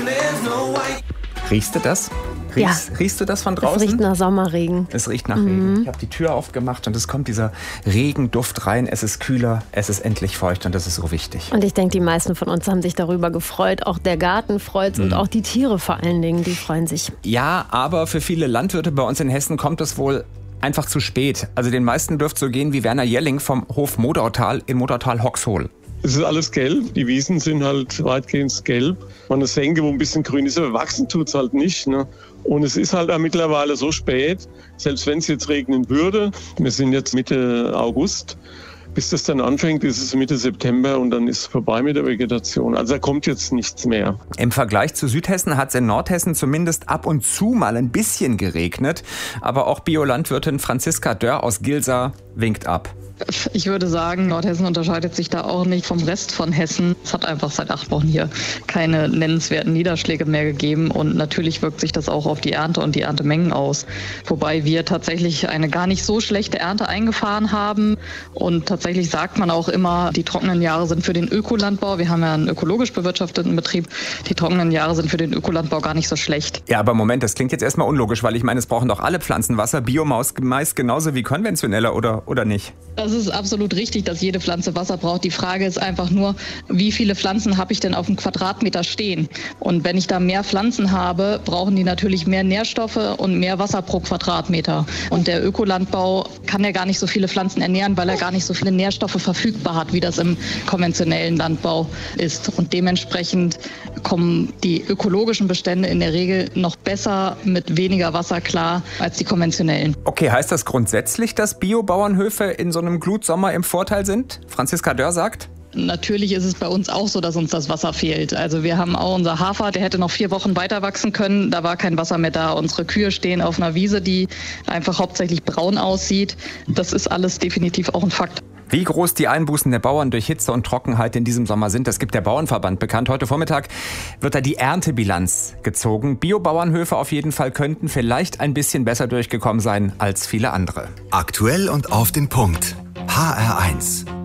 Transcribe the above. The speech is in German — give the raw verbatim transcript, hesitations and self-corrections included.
Riechst du das? Riechst, ja. riechst du das von draußen? Es riecht nach Sommerregen. Es riecht nach mhm. Regen. Ich habe die Tür aufgemacht und es kommt dieser Regenduft rein. Es ist kühler, es ist endlich feucht und das ist so wichtig. Und ich denke, die meisten von uns haben sich darüber gefreut. Auch der Garten freut sich mhm. und auch die Tiere vor allen Dingen, die freuen sich. Ja, aber für viele Landwirte bei uns in Hessen kommt es wohl einfach zu spät. Also den meisten dürfte so gehen wie Werner Jelling vom Hof Modautal in Modautal-Hoxhol. Es ist alles gelb, die Wiesen sind halt weitgehend gelb. Man eine Senke, wo ein bisschen grün ist, aber wachsen tut es halt nicht. Ne? Und es ist halt auch mittlerweile so spät, selbst wenn es jetzt regnen würde, wir sind jetzt Mitte August, bis das dann anfängt, ist es Mitte September und dann ist es vorbei mit der Vegetation. Also da kommt jetzt nichts mehr. Im Vergleich zu Südhessen hat es in Nordhessen zumindest ab und zu mal ein bisschen geregnet. Aber auch Biolandwirtin Franziska Dörr aus Gilsa winkt ab. Ich würde sagen, Nordhessen unterscheidet sich da auch nicht vom Rest von Hessen. Es hat einfach seit acht Wochen hier keine nennenswerten Niederschläge mehr gegeben und natürlich wirkt sich das auch auf die Ernte und die Erntemengen aus. Wobei wir tatsächlich eine gar nicht so schlechte Ernte eingefahren haben und tatsächlich sagt man auch immer, die trockenen Jahre sind für den Ökolandbau. Wir haben ja einen ökologisch bewirtschafteten Betrieb. Die trockenen Jahre sind für den Ökolandbau gar nicht so schlecht. Ja, aber Moment, das klingt jetzt erstmal unlogisch, weil ich meine, es brauchen doch alle Pflanzen Wasser, Biomaus meist genauso wie konventioneller oder, oder nicht? Das ist absolut richtig, dass jede Pflanze Wasser braucht. Die Frage ist einfach nur, wie viele Pflanzen habe ich denn auf dem Quadratmeter stehen? Und wenn ich da mehr Pflanzen habe, brauchen die natürlich mehr Nährstoffe und mehr Wasser pro Quadratmeter. Und der Ökolandbau kann ja gar nicht so viele Pflanzen ernähren, weil er gar nicht so viele Nährstoffe verfügbar hat, wie das im konventionellen Landbau ist. Und dementsprechend kommen die ökologischen Bestände in der Regel noch besser mit weniger Wasser klar als die konventionellen. Okay, heißt das grundsätzlich, dass Biobauernhöfe in so einem Glutsommer im Vorteil sind? Franziska Dörr sagt. Natürlich ist es bei uns auch so, dass uns das Wasser fehlt. Also wir haben auch unser Hafer, der hätte noch vier Wochen weiter wachsen können. Da war kein Wasser mehr da. Unsere Kühe stehen auf einer Wiese, die einfach hauptsächlich braun aussieht. Das ist alles definitiv auch ein Fakt. Wie groß die Einbußen der Bauern durch Hitze und Trockenheit in diesem Sommer sind, das gibt der Bauernverband bekannt. Heute Vormittag wird da die Erntebilanz gezogen. Biobauernhöfe auf jeden Fall könnten vielleicht ein bisschen besser durchgekommen sein als viele andere. Aktuell und auf den Punkt. H R eins.